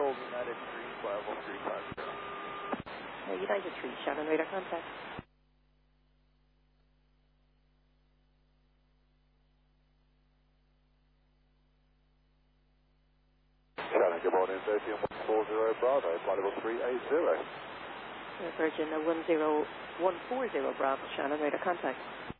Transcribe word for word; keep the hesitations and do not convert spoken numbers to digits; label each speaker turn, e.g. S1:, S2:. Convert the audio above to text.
S1: Control, United three, Bravo three five zero.
S2: Uh, United three, Shannon radar contact.
S3: Shannon, good morning, thirteen one four zero Bravo, flight level three eight zero.
S2: Uh, Virgin uh, one zero one four zero Bravo, Shannon radar contact.